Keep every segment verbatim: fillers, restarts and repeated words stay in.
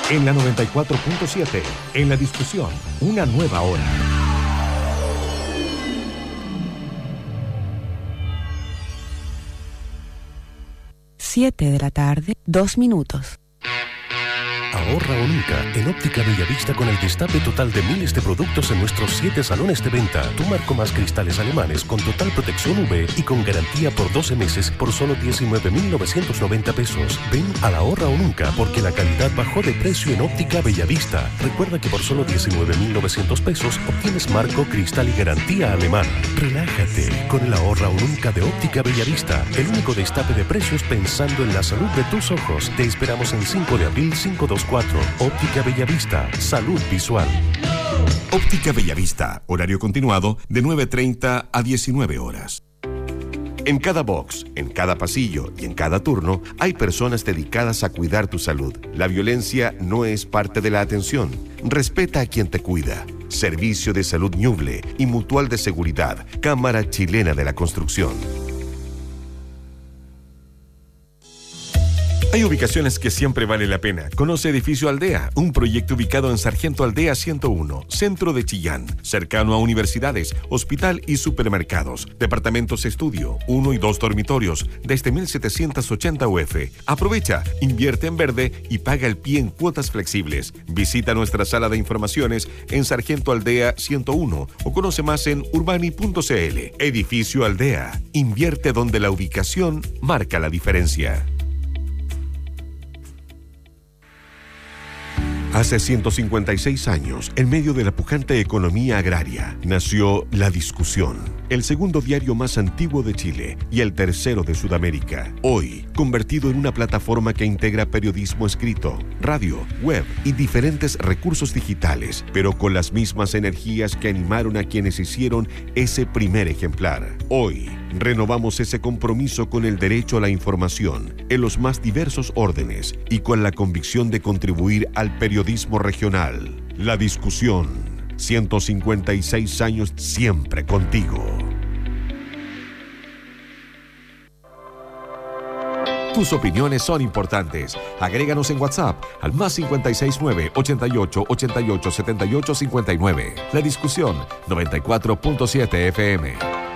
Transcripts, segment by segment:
En la noventa y cuatro punto siete, en la discusión, una nueva hora. Siete de la tarde, dos minutos. Ahorra o nunca en Óptica Bellavista con el destape total de miles de productos en nuestros siete salones de venta. Tu marco más cristales alemanes con total protección U V y con garantía por doce meses por solo diecinueve mil novecientos noventa pesos. Ven a la Ahorra o nunca porque la calidad bajó de precio en Óptica Bellavista. Recuerda que por solo diecinueve mil novecientos pesos obtienes marco, cristal y garantía alemana. Relájate con el Ahorra o nunca de Óptica Bellavista. El único destape de precios pensando en la salud de tus ojos. Te esperamos en cinco de abril cinco dos cuatro. Óptica Bellavista, salud visual. Óptica Bellavista, horario continuado de nueve treinta a diecinueve horas. En cada box, en cada pasillo y en cada turno hay personas dedicadas a cuidar tu salud. La violencia no es parte de la atención. Respeta a quien te cuida. Servicio de Salud Ñuble y Mutual de Seguridad, Cámara Chilena de la Construcción. Hay ubicaciones que siempre vale la pena. Conoce Edificio Aldea, un proyecto ubicado en Sargento Aldea ciento uno, centro de Chillán, cercano a universidades, hospital y supermercados. Departamentos estudio, uno y dos dormitorios, desde mil setecientos ochenta U F. Aprovecha, invierte en verde y paga el pie en cuotas flexibles. Visita nuestra sala de informaciones en Sargento Aldea ciento uno o conoce más en urbani punto c l. Edificio Aldea, invierte donde la ubicación marca la diferencia. Hace ciento cincuenta y seis años, en medio de la pujante economía agraria, nació La Discusión, el segundo diario más antiguo de Chile y el tercero de Sudamérica. Hoy, convertido en una plataforma que integra periodismo escrito, radio, web y diferentes recursos digitales, pero con las mismas energías que animaron a quienes hicieron ese primer ejemplar. Hoy, renovamos ese compromiso con el derecho a la información en los más diversos órdenes y con la convicción de contribuir al periodismo regional. La Discusión, ciento cincuenta y seis años siempre contigo. Tus opiniones son importantes. Agréganos en WhatsApp al más cincuenta y seis nueve, ochenta y ocho, ochenta y ocho, setenta y ocho, cincuenta y nueve. La Discusión, noventa y cuatro punto siete F M.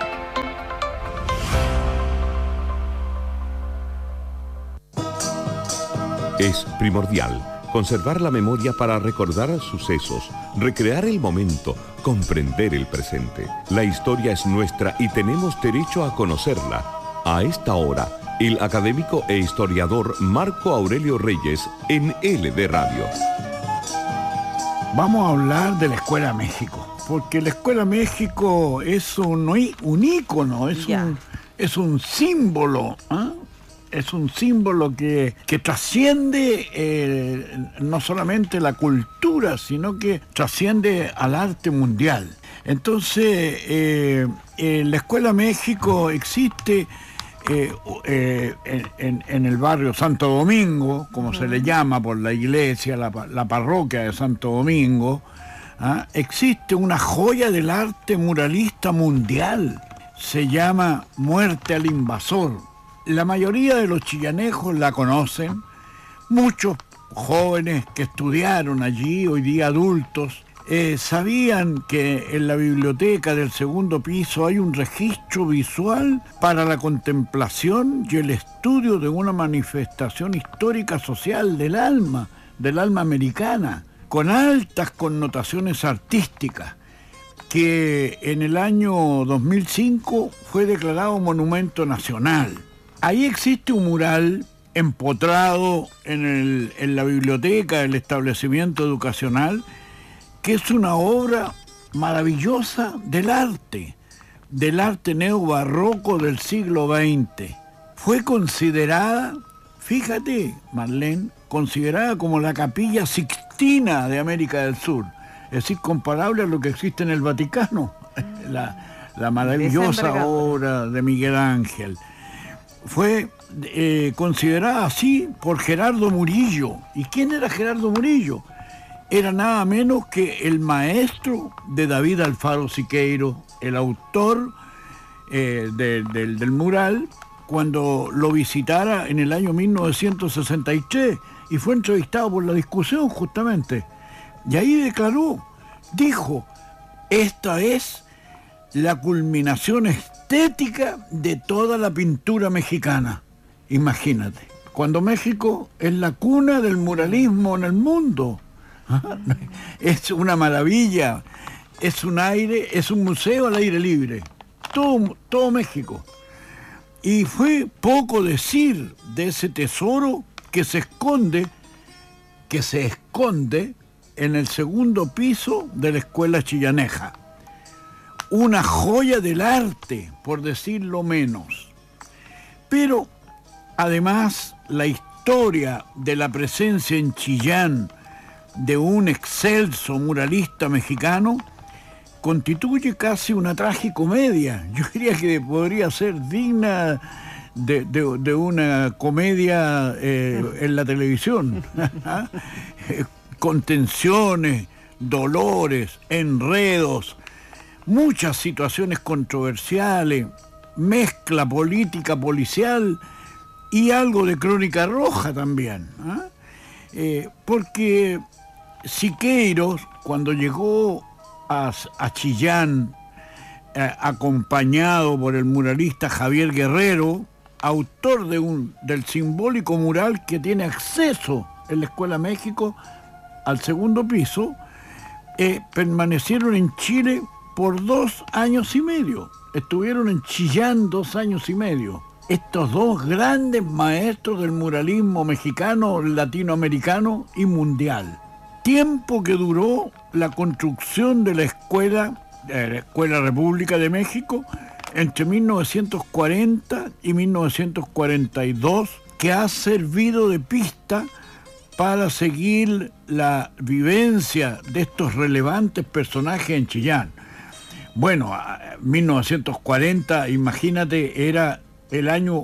Es primordial conservar la memoria para recordar sucesos, recrear el momento, comprender el presente. La historia es nuestra y tenemos derecho a conocerla. A esta hora, el académico e historiador Marco Aurelio Reyes en L D Radio. Vamos a hablar de la Escuela México, porque la Escuela México es un, un ícono, es, un, es un símbolo, ¿eh? Es un símbolo que, que trasciende eh, no solamente la cultura, sino que trasciende al arte mundial. Entonces, eh, eh, la Escuela México existe eh, eh, en, en el barrio Santo Domingo, como se le llama por la iglesia, la, la parroquia de Santo Domingo. ¿Ah? Existe una joya del arte muralista mundial. Se llama Muerte al Invasor. La mayoría de los chillanejos la conocen. Muchos jóvenes que estudiaron allí, hoy día adultos, eh, sabían que en la biblioteca del segundo piso hay un registro visual para la contemplación y el estudio de una manifestación histórica social del alma, del alma americana, con altas connotaciones artísticas, que en el año dos mil cinco fue declarado Monumento Nacional. Ahí existe un mural empotrado en, el, en la biblioteca del establecimiento educacional, que es una obra maravillosa del arte, del arte neobarroco del siglo veinte. Fue considerada, fíjate, Marlene, considerada como la Capilla Sixtina de América del Sur, es decir, comparable a lo que existe en el Vaticano, la, la maravillosa obra de Miguel Ángel. Fue eh, considerada así por Gerardo Murillo. ¿Y quién era Gerardo Murillo? Era nada menos que el maestro de David Alfaro Siqueiro, el autor eh, de, de, del mural, cuando lo visitara en el año mil novecientos sesenta y tres, y fue entrevistado por La Discusión justamente. Y ahí declaró, dijo, esta es la culminación estética de toda la pintura mexicana. Imagínate, cuando México es la cuna del muralismo en el mundo. Es una maravilla, es un aire, es un museo al aire libre. Todo, todo México. Y fue poco decir de ese tesoro que se esconde, que se esconde en el segundo piso de la Escuela Chillaneja. Una joya del arte, por decirlo menos. Pero, además, la historia de la presencia en Chillán de un excelso muralista mexicano constituye casi una tragicomedia. Yo diría que podría ser digna de, de, de una comedia eh, en la televisión. Con tensiones, dolores, enredos, muchas situaciones controversiales, mezcla política policial y algo de crónica roja también. ¿eh? Eh, porque Siqueiros, cuando llegó a, a Chillán, eh, acompañado por el muralista Javier Guerrero, autor de un, del simbólico mural que tiene acceso en la Escuela México al segundo piso, eh, permanecieron en Chile por dos años y medio. Estuvieron en Chillán dos años y medio. Estos dos grandes maestros del muralismo mexicano, latinoamericano y mundial. Tiempo que duró la construcción de la escuela, de la Escuela República de México, entre mil novecientos cuarenta y mil novecientos cuarenta y dos, que ha servido de pista para seguir la vivencia de estos relevantes personajes en Chillán. Bueno, mil novecientos cuarenta, imagínate, era el año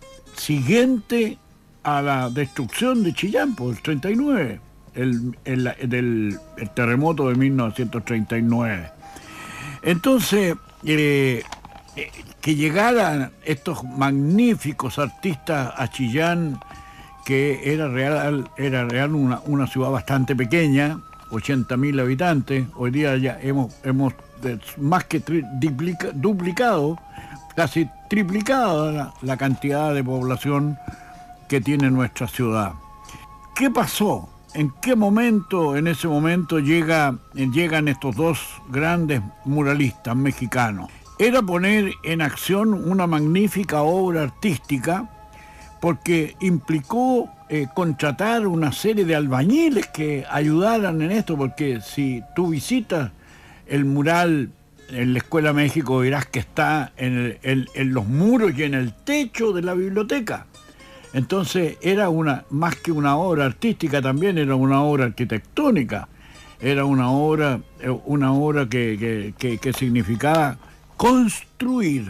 siguiente a la destrucción de Chillán, por el treinta y nueve, el, el, el, el terremoto de mil novecientos treinta y nueve. Entonces, eh, eh, que llegaran estos magníficos artistas a Chillán, que era real, era real una, una ciudad bastante pequeña, ochenta mil habitantes. Hoy día ya hemos, hemos más que tri, duplica, duplicado, casi triplicado la, la cantidad de población que tiene nuestra ciudad. ¿Qué pasó? ¿En qué momento, en ese momento, llega, llegan estos dos grandes muralistas mexicanos? Era poner en acción una magnífica obra artística, porque implicó eh, contratar una serie de albañiles que ayudaran en esto, porque si tú visitas el mural en la Escuela México, verás que está en, el, en, en los muros y en el techo de la biblioteca. Entonces era una, más que una obra artística, también era una obra arquitectónica, era una obra, una obra que, que, que, que significaba construir,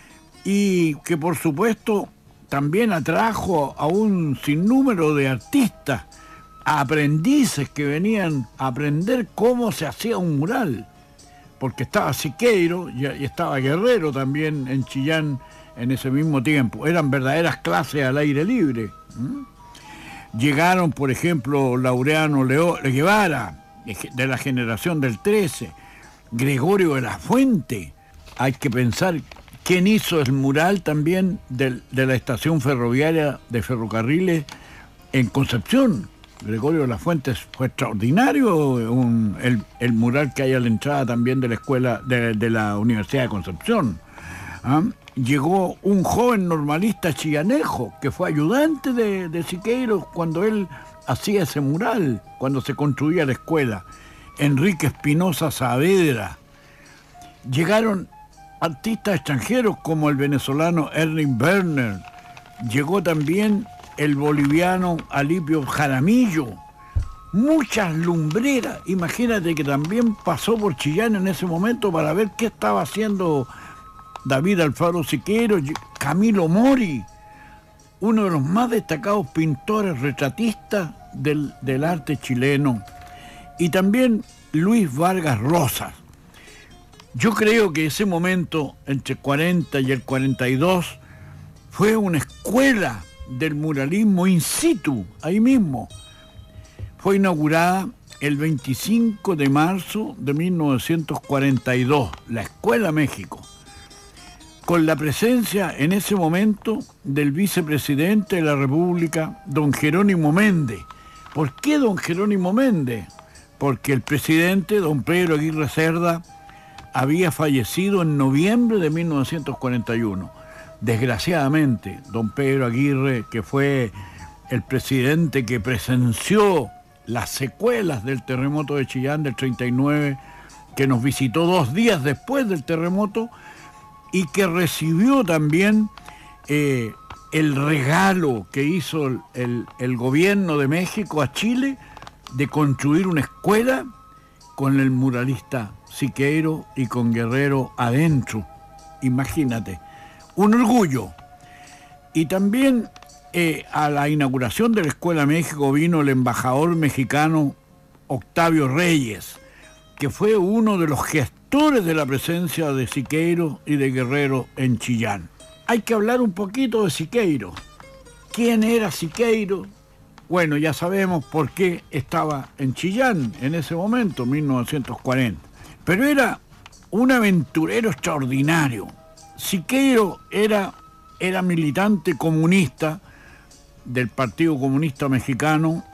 y que por supuesto también atrajo a un sinnúmero de artistas, a aprendices que venían a aprender cómo se hacía un mural, porque estaba Siqueiro y estaba Guerrero también en Chillán en ese mismo tiempo. Eran verdaderas clases al aire libre. ¿Mm? Llegaron, por ejemplo, Laureano Leo, Guevara, de la generación del trece, Gregorio de la Fuente. Hay que pensar quién hizo el mural también de, de la estación ferroviaria de ferrocarriles en Concepción. Gregorio de la Fuente fue extraordinario, un, el, el mural que hay a la entrada también de la escuela, de, de la Universidad de Concepción. ¿Ah? Llegó un joven normalista chillanejo que fue ayudante de, de Siqueiros cuando él hacía ese mural, cuando se construía la escuela. Enrique Espinosa Saavedra. Llegaron artistas extranjeros como el venezolano Erwin Werner. Llegó también el boliviano Alipio Jaramillo. Muchas lumbreras. Imagínate que también pasó por Chillán en ese momento para ver qué estaba haciendo David Alfaro Siqueiros, Camilo Mori, uno de los más destacados pintores retratistas del, del arte chileno, y también Luis Vargas Rosas. Yo creo que ese momento, entre cuarenta y el cuarenta y dos, fue una escuela del muralismo in situ, ahí mismo. fue inaugurada el veinticinco de marzo de mil novecientos cuarenta y dos, la Escuela México, con la presencia en ese momento del vicepresidente de la República, don Jerónimo Méndez. ¿Por qué don Jerónimo Méndez? Porque el presidente, don Pedro Aguirre Cerda, había fallecido en noviembre de mil novecientos cuarenta y uno. Desgraciadamente, don Pedro Aguirre, que fue el presidente que presenció las secuelas del terremoto de Chillán del treinta y nueve, que nos visitó dos días después del terremoto y que recibió también eh, el regalo que hizo el, el, el gobierno de México a Chile de construir una escuela con el muralista Siqueiro y con Guerrero adentro. Imagínate, un orgullo. Y también eh, a la inauguración de la Escuela México vino el embajador mexicano Octavio Reyes, que fue uno de los gestores de la presencia de Siqueiro y de Guerrero en Chillán. Hay que hablar un poquito de Siqueiro. ¿Quién era Siqueiro? Bueno, ya sabemos por qué estaba en Chillán en ese momento, mil novecientos cuarenta. Pero era un aventurero extraordinario. Siqueiro era, era militante comunista del Partido Comunista Mexicano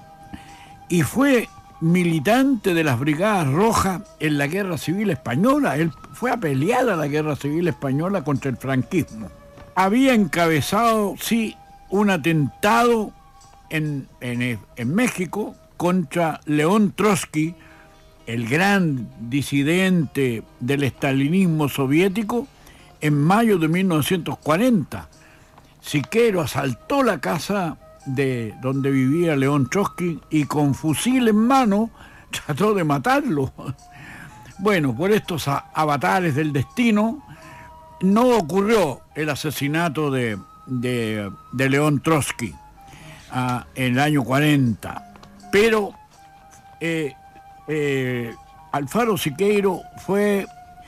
y fue militante de las Brigadas Rojas en la Guerra Civil Española. Él fue a pelear a la Guerra Civil Española contra el franquismo. Había encabezado, sí, un atentado en, en, en México contra León Trotsky, el gran disidente del estalinismo soviético, en mayo de mil novecientos cuarenta. Siqueiro asaltó la casa de donde vivía León Trotsky y con fusil en mano trató de matarlo. Bueno, por estos avatares del destino no ocurrió el asesinato de, de, de León Trotsky uh, en el año cuarenta, pero eh, eh, Alfaro Siqueiro fue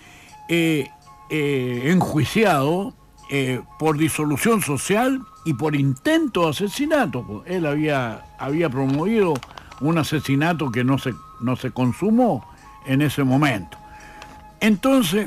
eh, eh, enjuiciado eh, por disolución social y por intento de asesinato. Él había, había promovido un asesinato que no se, no se consumó en ese momento. Entonces,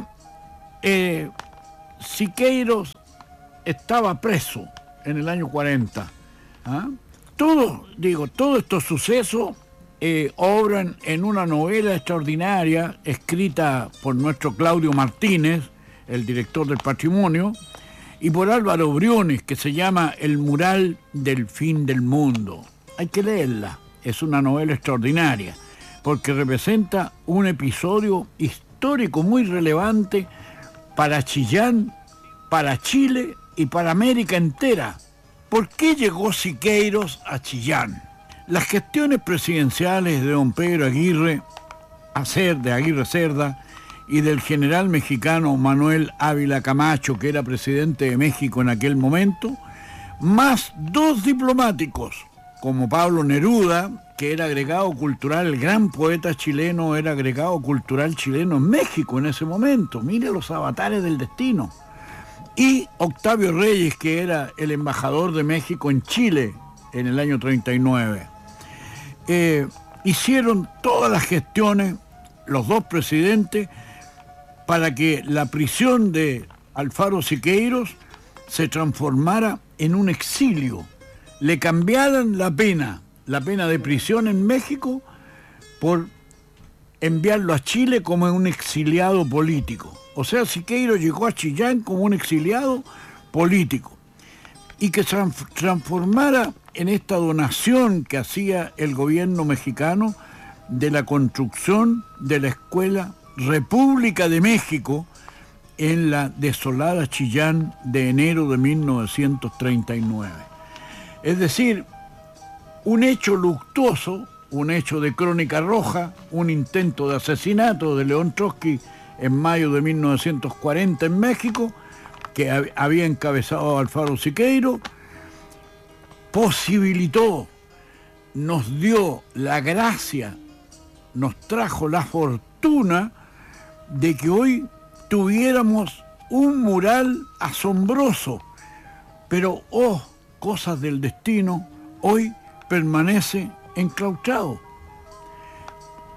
eh, Siqueiro estaba preso en el año cuarenta. ¿Ah? Todo, digo, todos estos sucesos eh, obran en una novela extraordinaria escrita por nuestro Claudio Martínez, el director del Patrimonio, y por Álvaro Briones, que se llama El mural del fin del mundo. Hay que leerla, es una novela extraordinaria, porque representa un episodio histórico muy relevante para Chillán, para Chile y para América entera. ¿Por qué llegó Siqueiros a Chillán? Las gestiones presidenciales de don Pedro Aguirre, de Aguirre Cerda, y del general mexicano Manuel Ávila Camacho, que era presidente de México en aquel momento, más dos diplomáticos, como Pablo Neruda, que era agregado cultural, el gran poeta chileno era agregado cultural chileno en México en ese momento. Mire los avatares del destino. Y Octavio Reyes, que era el embajador de México en Chile en el año treinta y nueve. Eh, hicieron todas las gestiones, los dos presidentes, para que la prisión de Alfaro Siqueiros se transformara en un exilio. Le cambiaran la pena, la pena de prisión en México, por enviarlo a Chile como un exiliado político. O sea, Siqueiro llegó a Chillán como un exiliado político y que se transformara en esta donación que hacía el gobierno mexicano de la construcción de la Escuela República de México en la desolada Chillán de enero de mil novecientos treinta y nueve. Es decir, un hecho luctuoso, un hecho de crónica roja, un intento de asesinato de León Trotsky en mayo de mil novecientos cuarenta en México, que había encabezado Alfaro Siqueiro, posibilitó, nos dio la gracia, nos trajo la fortuna de que hoy tuviéramos un mural asombroso, pero, oh, cosas del destino, hoy permanece enclaustrado.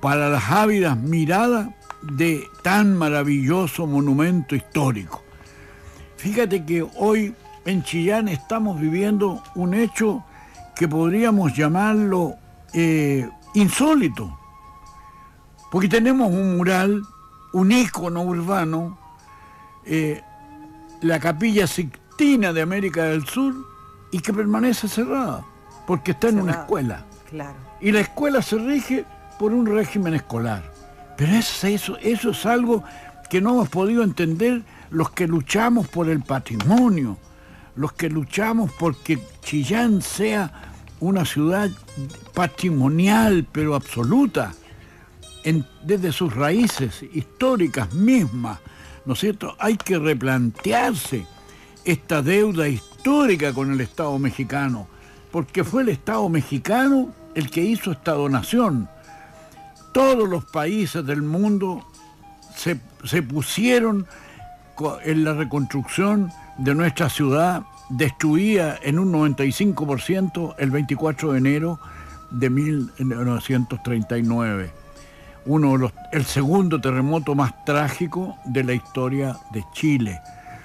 para las ávidas miradas de tan maravilloso monumento histórico. Fíjate que hoy en Chillán estamos viviendo un hecho que podríamos llamarlo eh, insólito, porque tenemos un mural, un ícono urbano, eh, la Capilla Sixtina de América del Sur, y que permanece cerrada, porque está en una escuela. Claro. Y la escuela se rige por un régimen escolar. Pero eso, eso, eso es algo que no hemos podido entender los que luchamos por el patrimonio, los que luchamos porque Chillán sea una ciudad patrimonial, pero absoluta, en, desde sus raíces históricas mismas, ¿no es cierto? Hay que replantearse esta deuda histórica con el Estado mexicano, porque fue el Estado mexicano el que hizo esta donación. Todos los países del mundo se, se pusieron en la reconstrucción de nuestra ciudad, destruida en un noventa y cinco por ciento el veinticuatro de enero de mil novecientos treinta y nueve. Uno de los, el segundo terremoto más trágico de la historia de Chile.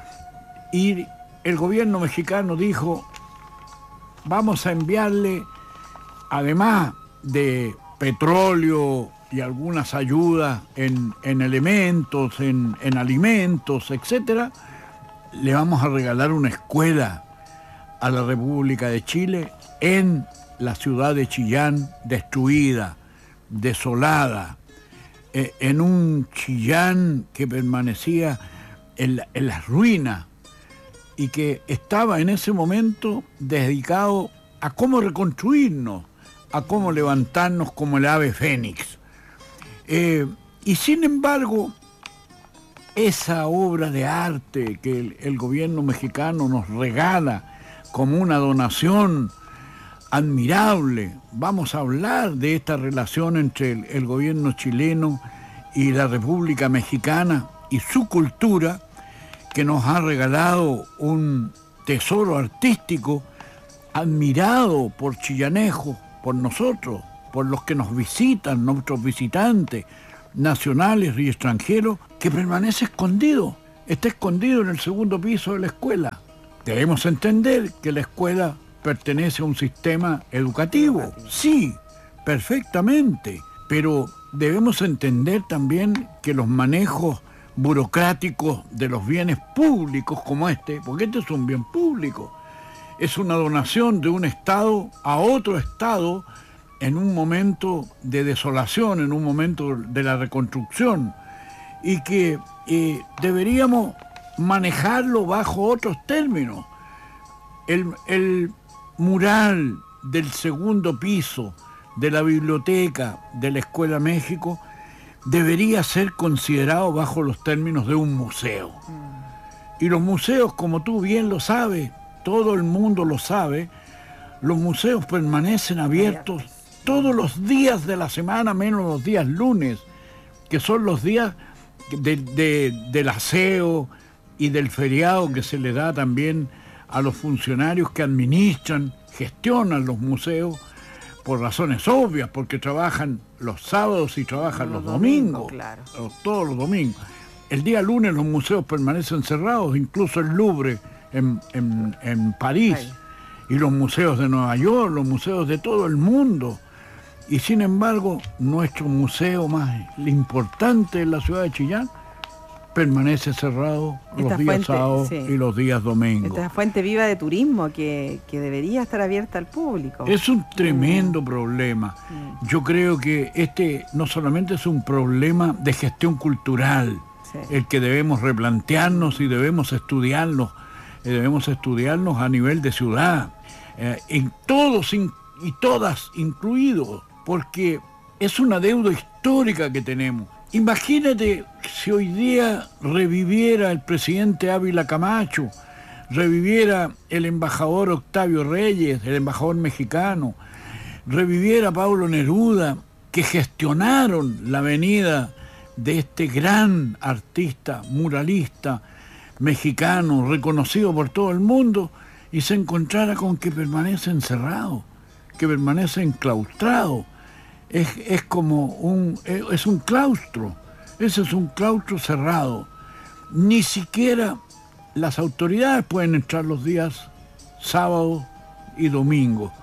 Y el gobierno mexicano dijo, vamos a enviarle, además de petróleo y algunas ayudas en, en elementos, en, en alimentos, etcétera, le vamos a regalar una escuela a la República de Chile en la ciudad de Chillán, destruida, desolada, eh, en un Chillán que permanecía en, la, en las ruinas y que estaba en ese momento dedicado a cómo reconstruirnos, a cómo levantarnos como el ave fénix. Eh, y sin embargo, esa obra de arte que el, el gobierno mexicano nos regala como una donación admirable, vamos a hablar de esta relación entre el, el gobierno chileno y la República Mexicana y su cultura, que nos ha regalado un tesoro artístico admirado por chillanejos, por nosotros, por los que nos visitan, nuestros visitantes nacionales y extranjeros, que permanece escondido, está escondido en el segundo piso de la escuela. Debemos entender que la escuela pertenece a un sistema educativo, sí, perfectamente, pero debemos entender también que los manejos burocráticos de los bienes públicos como este, porque este es un bien público, es una donación de un Estado a otro Estado en un momento de desolación, en un momento de la reconstrucción, y que eh, deberíamos manejarlo bajo otros términos. El, el mural del segundo piso de la biblioteca de la Escuela México debería ser considerado bajo los términos de un museo. Y los museos, como tú bien lo sabes, todo el mundo lo sabe, los museos permanecen abiertos todos los días de la semana, menos los días lunes, que son los días de, de, del aseo y del feriado que se le da también a los funcionarios que administran, gestionan los museos, por razones obvias, porque trabajan los sábados y trabajan los, los domingos, domingos claro. los, todos los domingos. El día lunes los museos permanecen cerrados, incluso el Louvre en, en, en París, Ay. y los museos de Nueva York, los museos de todo el mundo. Y sin embargo, nuestro museo más importante en la ciudad de Chillán permanece cerrado Esta los días fuente, sábados sí. y los días domingos. Esta fuente viva de turismo que, que debería estar abierta al público. Es un tremendo mm. problema. Mm. Yo creo que este no solamente es un problema de gestión cultural, sí. el que debemos replantearnos y debemos estudiarnos, eh, debemos estudiarnos a nivel de ciudad, eh, en todos in, y todas incluidos, porque es una deuda histórica que tenemos. Imagínate si hoy día reviviera el presidente Ávila Camacho, reviviera el embajador Octavio Reyes, el embajador mexicano, reviviera Pablo Neruda, que gestionaron la venida de este gran artista, muralista mexicano, reconocido por todo el mundo, y se encontrara con que permanece encerrado, que permanece enclaustrado. es, es como un, es un claustro, ese es un claustro cerrado. Ni siquiera las autoridades pueden entrar los días sábado y domingo,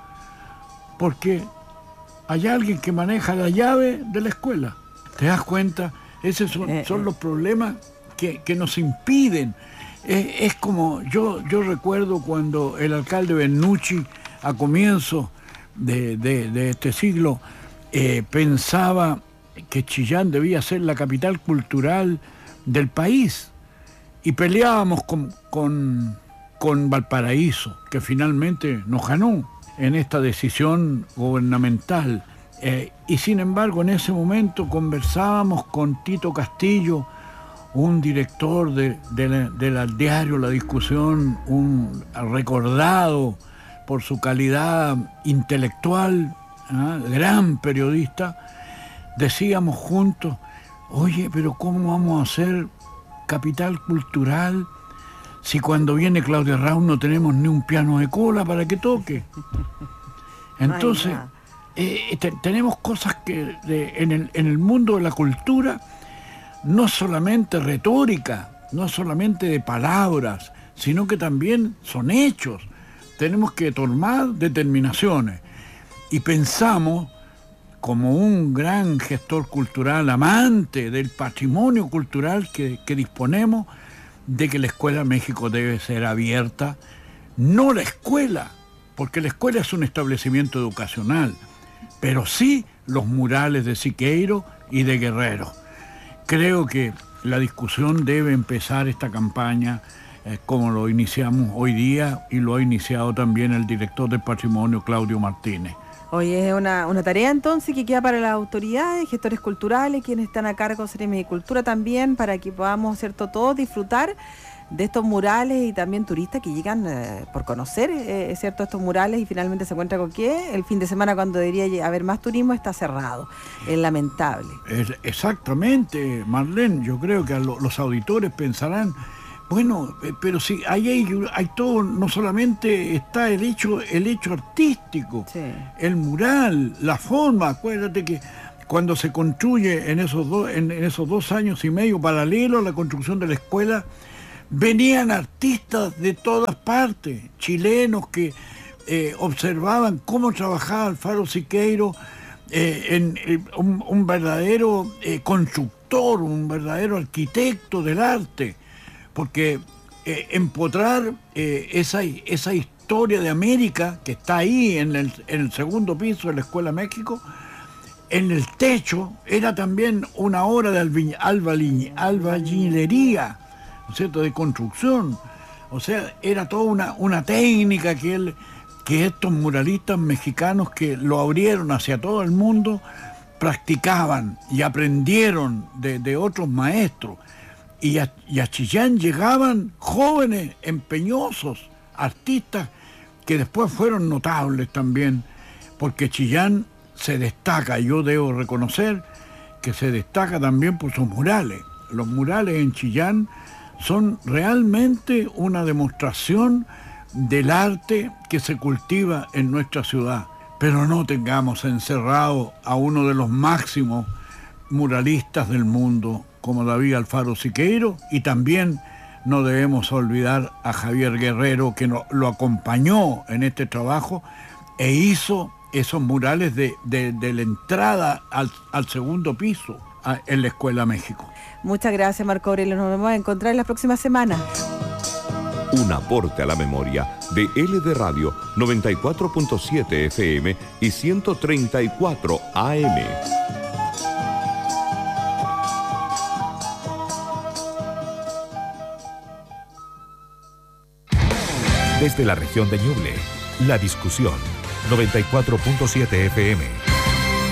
porque hay alguien que maneja la llave de la escuela. ¿Te das cuenta? Esos son, eh, son los problemas que, que nos impiden. Es, es como, yo, yo recuerdo cuando el alcalde Bernucci, a comienzos de, de, de este siglo, eh, pensaba que Chillán debía ser la capital cultural del país. Y peleábamos con, con, con Valparaíso, que finalmente nos ganó en esta decisión gubernamental. Eh, y sin embargo, en ese momento conversábamos con Tito Castillo, un director de, de la, del diario La Discusión, un recordado por su calidad intelectual, ¿eh? gran periodista. Decíamos juntos, oye, pero ¿cómo vamos a hacer capital cultural si cuando viene Claudia Raúl no tenemos ni un piano de cola para que toque? Entonces, eh, te, tenemos cosas que de, en, el, en el mundo de la cultura, no solamente retórica, no solamente de palabras, sino que también son hechos. Tenemos que tomar determinaciones. Y pensamos, como un gran gestor cultural, amante del patrimonio cultural que, que disponemos, de que la Escuela México debe ser abierta, no la escuela, porque la escuela es un establecimiento educacional, pero sí los murales de Siqueiro y de Guerrero. Creo que la discusión debe empezar esta campaña eh, como lo iniciamos hoy día, y lo ha iniciado también el director del patrimonio, Claudio Martínez. Hoy es una, una tarea entonces que queda para las autoridades, gestores culturales, quienes están a cargo de Seremi de Cultura también, para que podamos, ¿cierto?, todos disfrutar de estos murales, y también turistas que llegan eh, por conocer, eh, ¿cierto?, estos murales, y finalmente se encuentra con que el fin de semana, cuando debería haber más turismo, está cerrado. Es lamentable. Es, exactamente, Marlene. Yo creo que a lo, los auditores pensarán, bueno, eh, pero sí, ahí hay, hay todo, no solamente está el hecho, el hecho artístico, sí, el mural, la forma. Acuérdate que cuando se construye en esos, do, en, en esos dos años y medio paralelo a la construcción de la escuela, venían artistas de todas partes, chilenos que eh, observaban cómo trabajaba Alfaro Siqueiro, eh, en, en, un, un verdadero eh, constructor, un verdadero arquitecto del arte, porque eh, empotrar eh, esa, esa historia de América que está ahí en el, en el segundo piso de la Escuela México, en el techo, era también una obra de albañilería, ¿no es cierto?, de construcción. O sea, era toda una, una técnica que, él, que estos muralistas mexicanos, que lo abrieron hacia todo el mundo, practicaban y aprendieron de, de otros maestros. Y a, y a Chillán llegaban jóvenes, empeñosos, artistas que después fueron notables también, porque Chillán se destaca, yo debo reconocer que se destaca también por sus murales. Los murales en Chillán son realmente una demostración del arte que se cultiva en nuestra ciudad. Pero no tengamos encerrado a uno de los máximos muralistas del mundo, como David Alfaro Siqueiro, y también no debemos olvidar a Javier Guerrero, que no, lo acompañó en este trabajo e hizo esos murales de, de, de la entrada al, al segundo piso a, en la Escuela México. Muchas gracias, Marco Aurelio. Nos vamos a encontrar en la próxima semana. Un aporte a la memoria de L D Radio noventa y cuatro punto siete F M y ciento treinta y cuatro A M. Desde la región de Ñuble, La Discusión, noventa y cuatro punto siete F M.